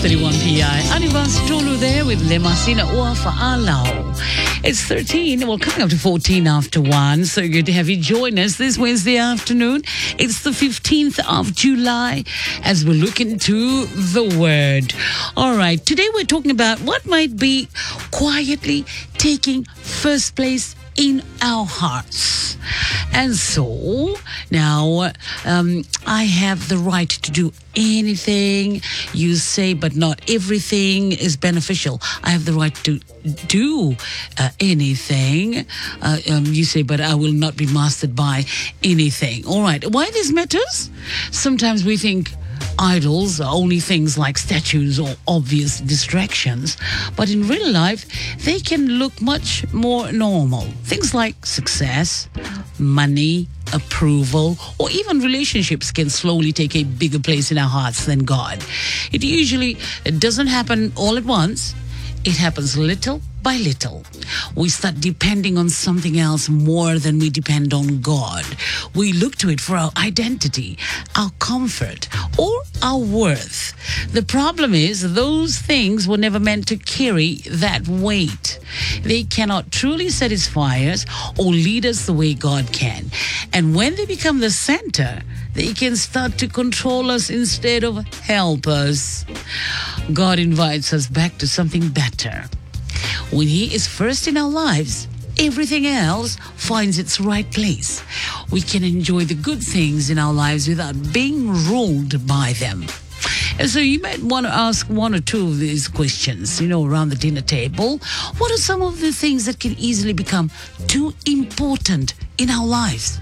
5:31 PI. Anivas Tolu there with Lemasina Uafa Alao. It's 13, well, coming up to 14 after 1. So good to have you join us this Wednesday afternoon. It's the 15th of July as we look into the Word. All right, today we're talking about what might be quietly taking first place in our hearts. And so now I have the right to do anything you say, but not everything is beneficial. I have the right to do anything you say, but I will not be mastered by anything. All right. Why this matters? Sometimes we think idols are only things like statues or obvious distractions, but in real life, they can look much more normal. Things like success, money, approval, or even relationships can slowly take a bigger place in our hearts than God. It usually doesn't happen all at once. It happens little by little. We start depending on something else more than we depend on God. We look to it for our identity, our comfort, or our worth. The problem is those things were never meant to carry that weight. They cannot truly satisfy us or lead us the way God can. And when they become the center, they can start to control us instead of help us. God invites us back to something better. When He is first in our lives, everything else finds its right place. We can enjoy the good things in our lives without being ruled by them. And so you might want to ask one or two of these questions, around the dinner table. What are some of the things that can easily become too important in our lives?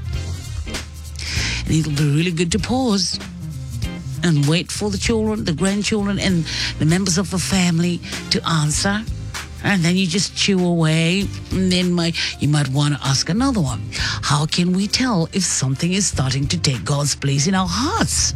And it'll be really good to pause and wait for the children, the grandchildren, and the members of the family to answer. And then you just chew away. And then you might want to ask another one. How can we tell if something is starting to take God's place in our hearts?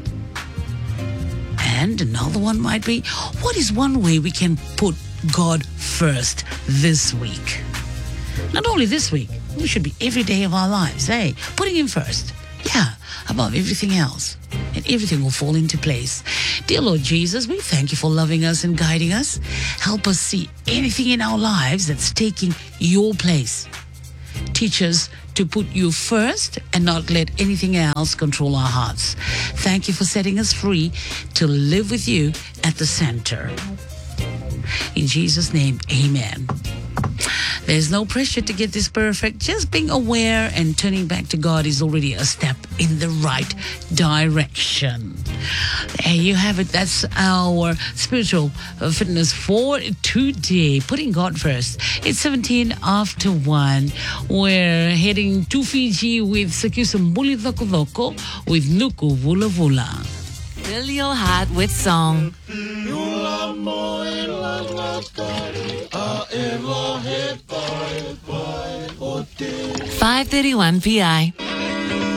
And another one might be, what is one way we can put God first this week? Not only this week, it should be every day of our lives. Hey, putting Him first. Yeah, above everything else. And everything will fall into place. Dear Lord Jesus, we thank You for loving us and guiding us. Help us see anything in our lives that's taking Your place. Teach us to put You first and not let anything else control our hearts. Thank You for setting us free to live with You at the center. In Jesus' name, amen. There's no pressure to get this perfect. Just being aware and turning back to God is already a step in the right direction. There you have it. That's our spiritual fitness for today. Putting God first. It's 17 after 1. We're heading to Fiji with Sakyusa Mbuli Doko with Nuku Vula Vula. Fill your heart with song. 5:31 PI.